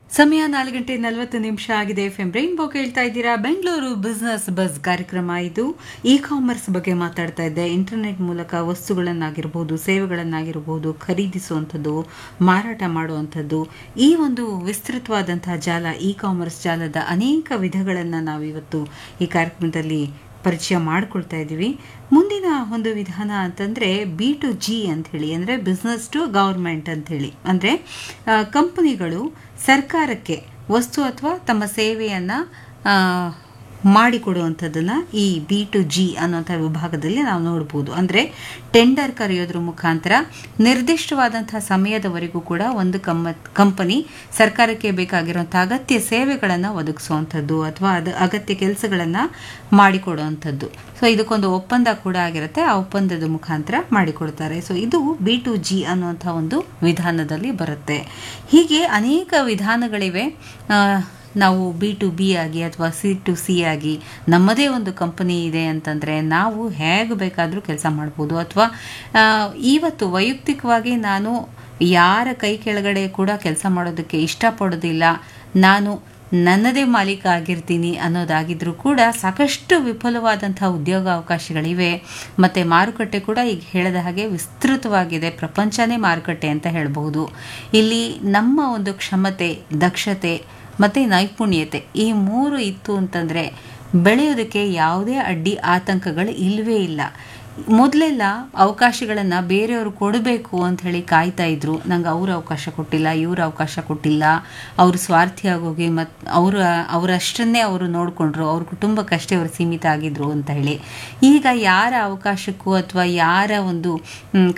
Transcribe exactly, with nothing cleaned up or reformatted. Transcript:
ಸಮಯ ನಾಲ್ಕು ಗಂಟೆ ನಲವತ್ತು ನಿಮಿಷ ಆಗಿದೆ. ಎಫ್ ಎಂ ರೈನ್ಬೋ ಕೇಳ್ತಾ ಇದ್ದೀರಾ. ಬೆಂಗಳೂರು ಬಿಸ್ನೆಸ್ ಬಸ್ ಕಾರ್ಯಕ್ರಮ ಇದು. ಇ ಕಾಮರ್ಸ್ ಬಗ್ಗೆ ಮಾತಾಡ್ತಾ ಇದ್ದೆ. ಇಂಟರ್ನೆಟ್ ಮೂಲಕ ವಸ್ತುಗಳನ್ನಾಗಿರ್ಬೋದು, ಸೇವೆಗಳನ್ನಾಗಿರ್ಬೋದು ಖರೀದಿಸುವಂಥದ್ದು, ಮಾರಾಟ ಮಾಡುವಂಥದ್ದು, ಈ ಒಂದು ವಿಸ್ತೃತವಾದಂತಹ ಜಾಲ, ಇ ಕಾಮರ್ಸ್ ಜಾಲದ ಅನೇಕ ವಿಧಗಳನ್ನು ನಾವಿವತ್ತು ಈ ಕಾರ್ಯಕ್ರಮದಲ್ಲಿ ಪರಿಚಯ ಮಾಡ್ಕೊಳ್ತಾ ಇದ್ದೀವಿ. ಮುಂದಿನ ಒಂದು ವಿಧಾನ ಅಂತಂದರೆ ಬಿ ಟು ಜಿ ಅಂಥೇಳಿ, ಅಂದರೆ ಬಿಸ್ನೆಸ್ ಟು ಗೌರ್ಮೆಂಟ್ ಅಂಥೇಳಿ. ಅಂದರೆ ಕಂಪನಿಗಳು ಸರ್ಕಾರಕ್ಕೆ ವಸ್ತು ಅಥವಾ ತಮ್ಮ ಸೇವೆಯನ್ನು ಮಾಡಿಕೊಡುವಂಥದ್ದನ್ನು ಈ ಬಿ ಟು ಜಿ ಅನ್ನೋಂಥ ವಿಭಾಗದಲ್ಲಿ ನಾವು ನೋಡ್ಬೋದು. ಅಂದರೆ ಟೆಂಡರ್ ಕರೆಯೋದ್ರ ಮುಖಾಂತರ ನಿರ್ದಿಷ್ಟವಾದಂಥ ಸಮಯದವರೆಗೂ ಕೂಡ ಒಂದು ಕಮ್ಮ ಕಂಪನಿ ಸರ್ಕಾರಕ್ಕೆ ಬೇಕಾಗಿರುವಂಥ ಅಗತ್ಯ ಸೇವೆಗಳನ್ನು ಒದಗಿಸುವಂಥದ್ದು ಅಥವಾ ಅದು ಅಗತ್ಯ ಕೆಲಸಗಳನ್ನು ಮಾಡಿಕೊಡುವಂಥದ್ದು. ಸೊ ಇದಕ್ಕೊಂದು ಒಪ್ಪಂದ ಕೂಡ ಆಗಿರುತ್ತೆ, ಆ ಒಪ್ಪಂದದ ಮುಖಾಂತರ ಮಾಡಿಕೊಡ್ತಾರೆ. ಸೊ ಇದು ಬಿ ಟು ಜಿ ಅನ್ನುವಂಥ ಒಂದು ವಿಧಾನದಲ್ಲಿ ಬರುತ್ತೆ. ಹೀಗೆ ಅನೇಕ ವಿಧಾನಗಳಿವೆ. ನಾವು ಬಿ ಟು ಬಿ ಆಗಿ ಅಥವಾ ಸಿ ಟು ಸಿ ಆಗಿ ನಮ್ಮದೇ ಒಂದು ಕಂಪನಿ ಇದೆ ಅಂತಂದರೆ ನಾವು ಹೇಗೆ ಬೇಕಾದರೂ ಕೆಲಸ ಮಾಡ್ಬೋದು. ಅಥವಾ ಇವತ್ತು ವೈಯಕ್ತಿಕವಾಗಿ ನಾನು ಯಾರ ಕೈ ಕೆಳಗಡೆ ಕೂಡ ಕೆಲಸ ಮಾಡೋದಕ್ಕೆ ಇಷ್ಟಪಡೋದಿಲ್ಲ, ನಾನು ನನ್ನದೇ ಮಾಲೀಕ ಆಗಿರ್ತೀನಿ ಅನ್ನೋದಾಗಿದ್ರೂ ಕೂಡ ಸಾಕಷ್ಟು ವಿಫಲವಾದಂಥ ಉದ್ಯೋಗಾವಕಾಶಗಳಿವೆ. ಮತ್ತು ಮಾರುಕಟ್ಟೆ ಕೂಡ ಈಗ ಹೇಳಿದ ಹಾಗೆ ವಿಸ್ತೃತವಾಗಿದೆ. ಪ್ರಪಂಚನೇ ಮಾರುಕಟ್ಟೆ ಅಂತ ಹೇಳಬಹುದು. ಇಲ್ಲಿ ನಮ್ಮ ಒಂದು ಕ್ಷಮತೆ, ದಕ್ಷತೆ ಮತ್ತು ನೈಪುಣ್ಯತೆ ಈ ಮೂರು ಇತ್ತು ಅಂತಂದರೆ ಬೆಳೆಯೋದಕ್ಕೆ ಯಾವುದೇ ಅಡ್ಡಿ ಆತಂಕಗಳು ಇಲ್ಲವೇ ಇಲ್ಲ. ಮೊದಲೆಲ್ಲ ಅವಕಾಶಗಳನ್ನು ಬೇರೆಯವರು ಕೊಡಬೇಕು ಅಂತ ಹೇಳಿ ಕಾಯ್ತಾ ಇದ್ರು. ನಂಗೆ ಅವ್ರು ಅವಕಾಶ ಕೊಟ್ಟಿಲ್ಲ, ಇವ್ರು ಅವಕಾಶ ಕೊಟ್ಟಿಲ್ಲ, ಅವರು ಸ್ವಾರ್ಥಿಯಾಗೋಗಿ ಮತ್ತು ಅವರ ಅವರಷ್ಟನ್ನೇ ಅವರು ನೋಡಿಕೊಂಡ್ರು, ಅವ್ರ ಕುಟುಂಬಕ್ಕಷ್ಟೇ ಅವರು ಸೀಮಿತ ಆಗಿದ್ರು ಅಂತ ಹೇಳಿ. ಈಗ ಯಾರ ಅವಕಾಶಕ್ಕೂ ಅಥವಾ ಯಾರ ಒಂದು